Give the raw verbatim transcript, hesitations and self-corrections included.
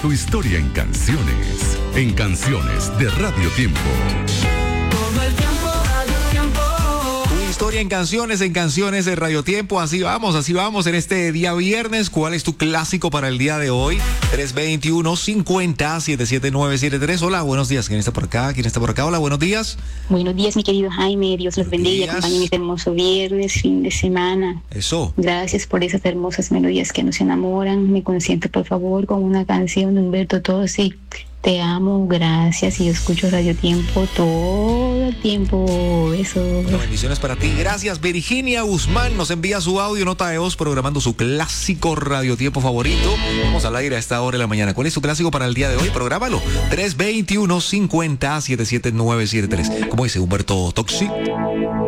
tu historia en canciones. En Canciones de Radio Tiempo. Historia en canciones, en canciones de Radio Tiempo. Así vamos, así vamos en este día viernes. ¿Cuál es tu clásico para el día de hoy? tres veintiuno, cincuenta, setenta y siete nueve siete tres. Hola, buenos días. ¿Quién está por acá? ¿Quién está por acá? Hola, buenos días. Buenos días, mi querido Jaime. Dios los bendiga y acompañe este hermoso viernes, fin de semana. Eso. Gracias por esas hermosas melodías que nos enamoran. Me consiente, por favor, con una canción de Humberto Tozzi. Te amo, gracias, y yo escucho Radio Tiempo todo el tiempo. Eso. Bueno, bendiciones para ti. Gracias. Virginia Guzmán nos envía su audio, nota de voz, programando su clásico Radio Tiempo favorito. Vamos al aire a esta hora de la mañana. ¿Cuál es su clásico para el día de hoy? Prográmalo. tres veintiuno, cincuenta, setenta y siete nueve siete tres. ¿Cómo dice Humberto Tozzi?